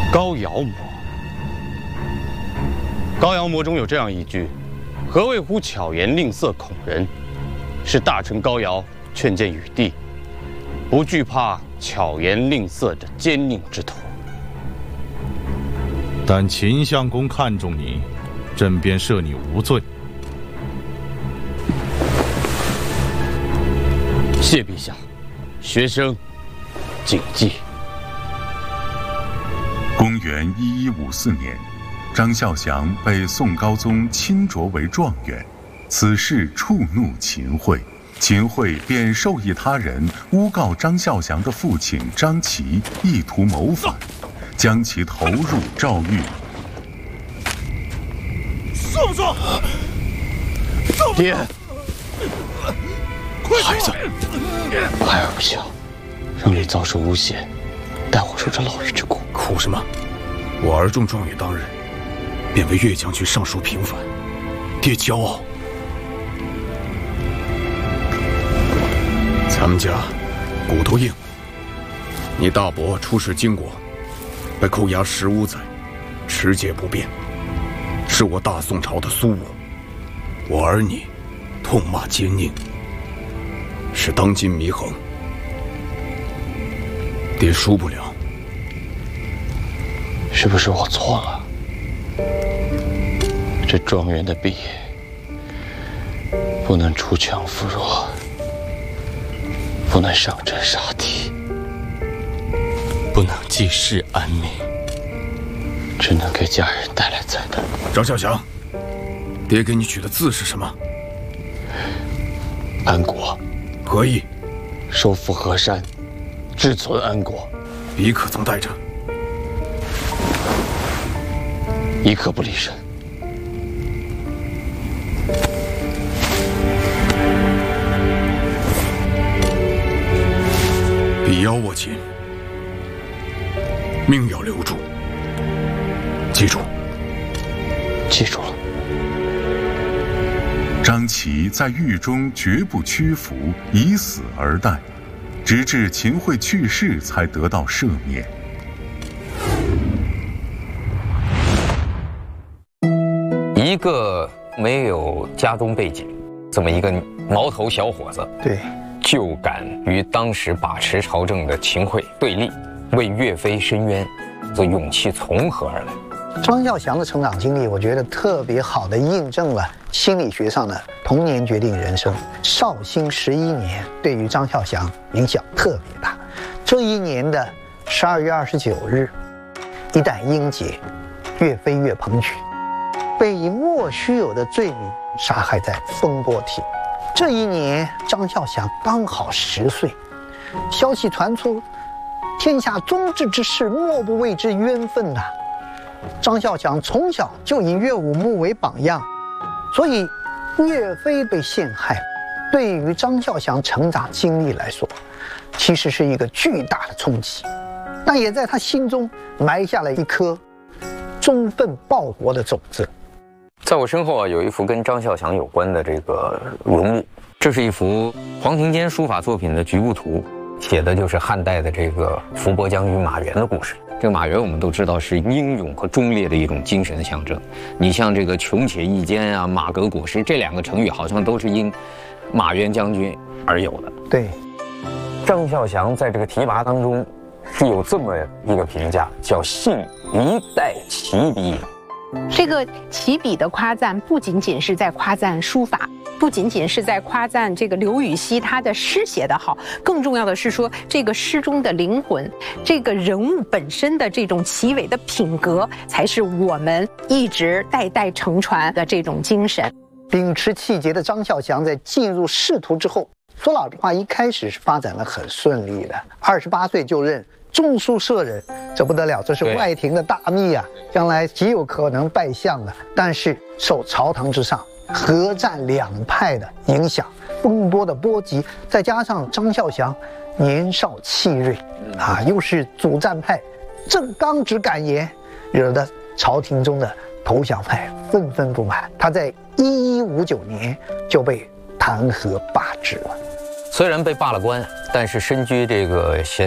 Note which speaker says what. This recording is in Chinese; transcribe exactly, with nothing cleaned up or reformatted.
Speaker 1: 高尧模。高尧模中有这样一句：“何谓乎巧言令色，恐人？”是大臣高尧劝谏禹帝，不惧怕巧言令色的奸佞之徒。
Speaker 2: 但秦相公看中你，朕便赦你无罪。
Speaker 1: 谢陛下，学生谨记。
Speaker 3: 公元一一五四年，张孝祥被宋高宗钦擢为状元，此事触怒秦桧，秦桧便授意他人诬告张孝祥的父亲张齐意图谋反，将其投入诏狱。
Speaker 4: 说不说？
Speaker 1: 爹，孩子，孩儿不孝，让你遭受诬陷，待我受这老人之苦。
Speaker 4: 苦什么？我儿中状元当日，便为岳将军上书平反，爹骄傲。咱们家骨头硬，你大伯出使荆国，被扣押十五载，持节不变，是我大宋朝的苏武。我儿你痛骂奸佞，是当今祢衡。爹输不了。
Speaker 1: 是不是我错了？这状元的毕业不能锄强扶弱，不能上阵杀敌，不能济世安民，只能给家人带来灾难。
Speaker 4: 张孝祥，爹给你取的字是什么？
Speaker 1: 安国。
Speaker 4: 何意？
Speaker 1: 收复河山，志存安国。
Speaker 4: 笔可曾带着？
Speaker 1: 一刻不离身。
Speaker 4: 笔腰握紧，命要留住。记住。
Speaker 1: 记住了。
Speaker 3: 张齐在狱中绝不屈服，以死而待，直至秦桧去世才得到赦免。
Speaker 5: 一个没有家中背景，这么一个毛头小伙子，
Speaker 6: 对，
Speaker 5: 就敢与当时把持朝政的秦桧对立，为岳飞伸冤，这勇气从何而来？
Speaker 6: 张孝祥的成长经历，我觉得特别好的印证了心理学上的童年决定人生。绍兴十一年对于张孝祥影响特别大。这一年的十二月二十九日，一旦英杰，岳飞岳鹏举被以莫须有的罪名杀害在风波亭。这一年，张孝祥刚好十岁。消息传出，天下忠志之士莫不为之冤愤呐、啊。张孝祥从小就以岳武穆为榜样，所以岳飞被陷害，对于张孝祥成长经历来说，其实是一个巨大的冲击，但也在他心中埋下了一颗忠愤报国的种子。
Speaker 5: 在我身后啊，有一幅跟张孝祥有关的这个文物，这是一幅黄庭坚书法作品的局部图，写的就是汉代的这个伏波将军马援的故事。这个马援我们都知道是英勇和忠烈的一种精神的象征。你像这个穷且益坚啊、马革裹尸这两个成语，好像都是因马援将军而有的。
Speaker 6: 对，
Speaker 5: 张孝祥在这个提拔当中是有这么一个评价，叫信一代奇笔。
Speaker 7: 这个起笔的夸赞不仅仅是在夸赞书法，不仅仅是在夸赞这个刘禹锡他的诗写得好，更重要的是说这个诗中的灵魂，这个人物本身的这种奇伟的品格，才是我们一直代代承传的这种精神。
Speaker 6: 秉持气节的张孝祥在进入仕途之后，说老实话，一开始是发展得很顺利的。二十八岁就任中书舍人，这不得了，这是外廷的大秘啊，将来极有可能拜相的。但是受朝堂之上合战两派的影响，风波的波及，再加上张孝祥年少气锐啊，又是主战派，正刚直敢言，惹得朝廷中的投降派纷纷不满。他在一一五九年就被弹劾罢职了。
Speaker 5: 虽然被罢了官，但是身居这个贤